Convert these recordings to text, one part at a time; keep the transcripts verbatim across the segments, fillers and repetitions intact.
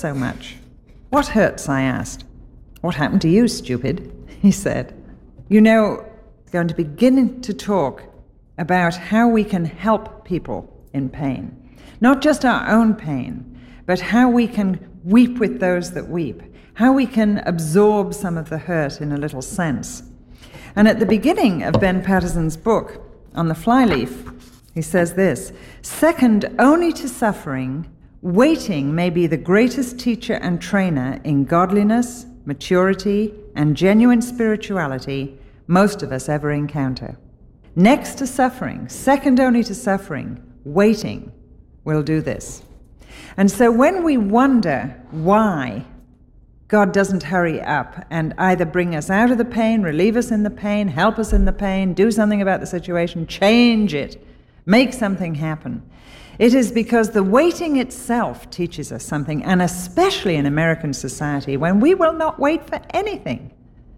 so much. What hurts? I asked. What happened to you, stupid? He said. You know, I'm going to begin to talk about how we can help people in pain. Not just our own pain, but how we can weep with those that weep. How we can absorb some of the hurt in a little sense. And at the beginning of Ben Patterson's book, on the flyleaf, he says this: second only to suffering, waiting may be the greatest teacher and trainer in godliness, maturity, and genuine spirituality most of us ever encounter. Next to suffering, second only to suffering, waiting will do this. And so when we wonder why God doesn't hurry up and either bring us out of the pain, relieve us in the pain, help us in the pain, do something about the situation, change it, make something happen, it is because the waiting itself teaches us something, and especially in American society, when we will not wait for anything.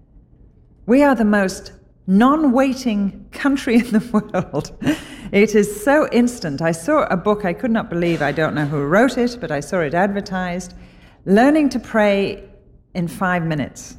We are the most non-waiting country in the world. It is so instant. I saw a book I could not believe, I don't know who wrote it, but I saw it advertised, Learning to Pray in Five Minutes.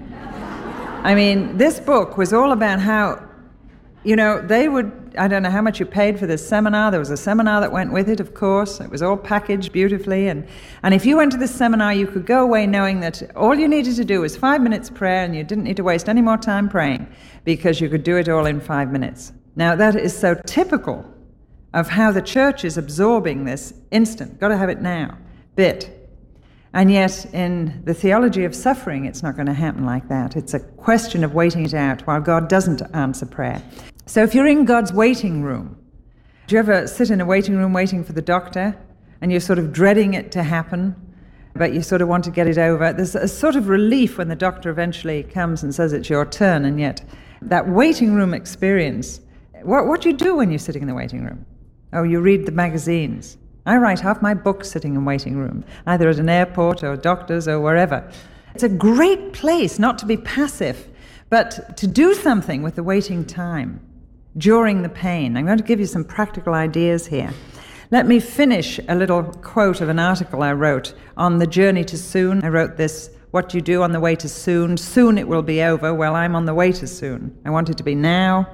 I mean, this book was all about how, you know, they would, I don't know how much you paid for this seminar. There was a seminar that went with it, of course. It was all packaged beautifully. And, and if you went to this seminar, you could go away knowing that all you needed to do was five minutes prayer, and you didn't need to waste any more time praying because you could do it all in five minutes. Now, that is so typical of how the church is absorbing this instant, got to have it now, bit. And yet, in the theology of suffering, it's not going to happen like that. It's a question of waiting it out while God doesn't answer prayer. So if you're in God's waiting room, do you ever sit in a waiting room waiting for the doctor, and you're sort of dreading it to happen, but you sort of want to get it over? There's a sort of relief when the doctor eventually comes and says it's your turn, and yet that waiting room experience, what, what do you do when you're sitting in the waiting room? Oh, you read the magazines. I write half my books sitting in waiting room, either at an airport or doctors or wherever. It's a great place not to be passive, but to do something with the waiting time during the pain. I'm going to give you some practical ideas here. Let me finish a little quote of an article I wrote on the journey to soon. I wrote this: what you do on the way to soon. Soon it will be over. Well, I'm on the way to soon. I want it to be now,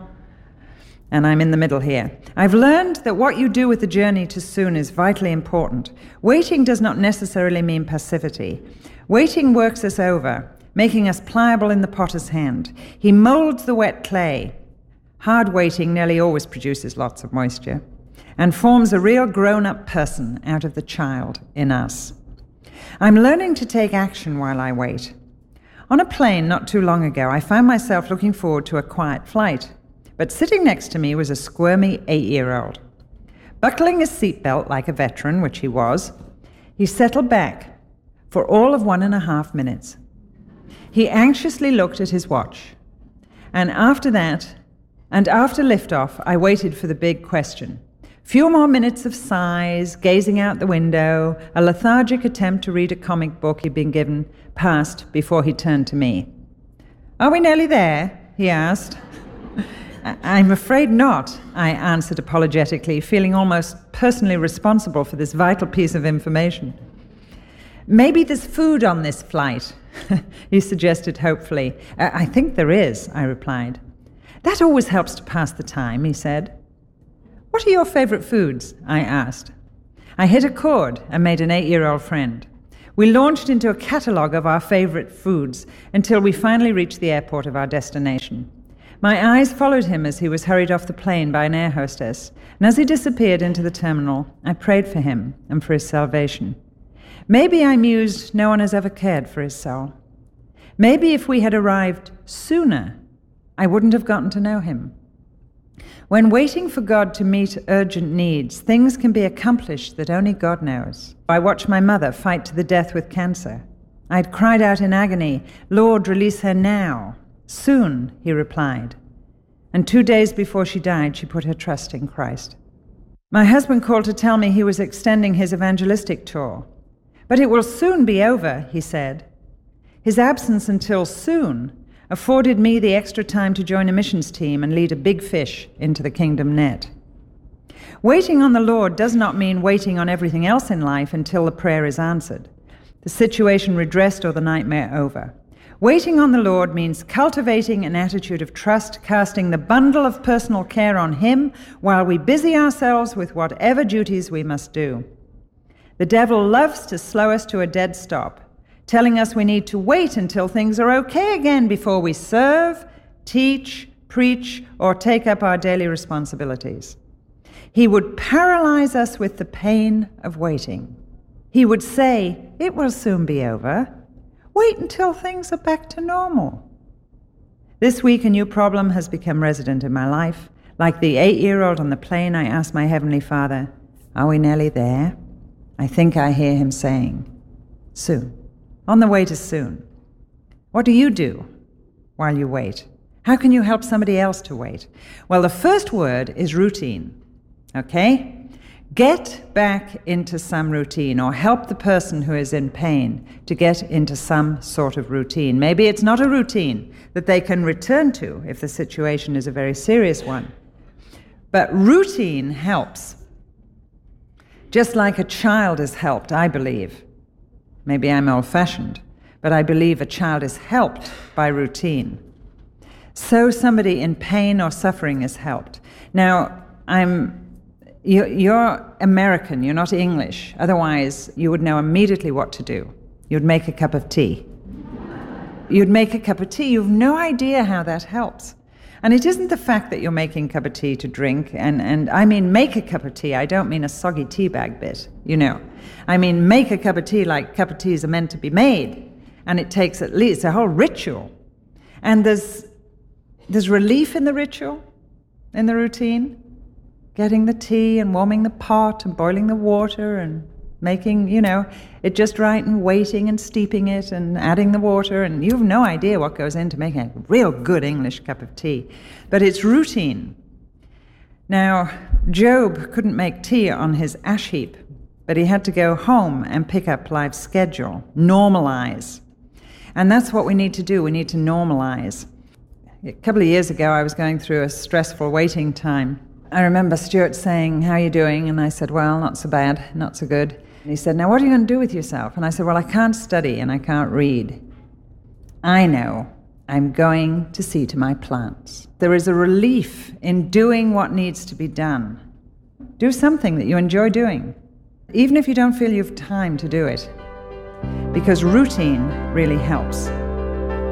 and I'm in the middle here. I've learned that what you do with the journey to soon is vitally important. Waiting does not necessarily mean passivity. Waiting works us over, making us pliable in the potter's hand. He molds the wet clay. Hard waiting nearly always produces lots of moisture and forms a real grown-up person out of the child in us. I'm learning to take action while I wait. On a plane not too long ago, I found myself looking forward to a quiet flight. But sitting next to me was a squirmy eight-year-old. Buckling his seatbelt like a veteran, which he was, he settled back for all of one and a half minutes. He anxiously looked at his watch. And after that, and after liftoff, I waited for the big question. Few more minutes of sighs, gazing out the window, a lethargic attempt to read a comic book he'd been given, passed before he turned to me. "Are we nearly there?" he asked. "I'm afraid not," I answered apologetically, feeling almost personally responsible for this vital piece of information. "Maybe there's food on this flight," he suggested hopefully. "I think there is," I replied. "That always helps to pass the time," he said. "What are your favorite foods?" I asked. I hit a chord and made an eight-year-old friend. We launched into a catalogue of our favorite foods until we finally reached the airport of our destination. My eyes followed him as he was hurried off the plane by an air hostess, and as he disappeared into the terminal, I prayed for him and for his salvation. Maybe, I mused, no one has ever cared for his soul. Maybe if we had arrived sooner, I wouldn't have gotten to know him. When waiting for God to meet urgent needs, things can be accomplished that only God knows. I watched my mother fight to the death with cancer. I had cried out in agony, "Lord, release her now." "Soon," he replied. And two days before she died, she put her trust in Christ. My husband called to tell me he was extending his evangelistic tour. "But it will soon be over," he said. His absence until soon afforded me the extra time to join a missions team and lead a big fish into the kingdom net. Waiting on the Lord does not mean waiting on everything else in life until the prayer is answered. the situation redressed or the nightmare over. Waiting on the Lord means cultivating an attitude of trust, casting the bundle of personal care on Him while we busy ourselves with whatever duties we must do. The devil loves to slow us to a dead stop, telling us we need to wait until things are okay again before we serve, teach, preach, or take up our daily responsibilities. He would paralyze us with the pain of waiting. He would say, "It will soon be over. Wait until things are back to normal." This week, a new problem has become resident in my life. Like the eight-year-old on the plane, I asked my Heavenly Father, "Are we nearly there?" I think I hear Him saying, "Soon." On the way to soon. What do you do while you wait? How can you help somebody else to wait? Well, the first word is routine, okay? Get back into some routine, or help the person who is in pain to get into some sort of routine. Maybe it's not a routine that they can return to if the situation is a very serious one. But routine helps. Just like a child is helped, I believe. Maybe I'm old-fashioned, but I believe a child is helped by routine. So somebody in pain or suffering is helped. Now, I'm You're American, you're not English. Otherwise, you would know immediately what to do. You'd make a cup of tea. You'd make a cup of tea. You've no idea how that helps. And it isn't the fact that you're making a cup of tea to drink, and, and I mean make a cup of tea. I don't mean a soggy tea bag bit, you know. I mean make a cup of tea like cup of teas are meant to be made. And it takes at least a whole ritual. And there's, there's relief in the ritual, in the routine. Getting the tea and warming the pot and boiling the water and making, you know, it just right and waiting and steeping it and adding the water. And you have no idea what goes into making a real good English cup of tea. But it's routine. Now, Job couldn't make tea on his ash heap, but he had to go home and pick up life's schedule, normalize. And that's what we need to do. We need to normalize. A couple of years ago, I was going through a stressful waiting time. I remember Stuart saying, "How are you doing?" And I said, "Well, not so bad, not so good." And he said, "Now what are you going to do with yourself?" And I said, "Well, I can't study and I can't read. I know I'm going to see to my plants." There is a relief in doing what needs to be done. Do something that you enjoy doing, even if you don't feel you have time to do it, because routine really helps.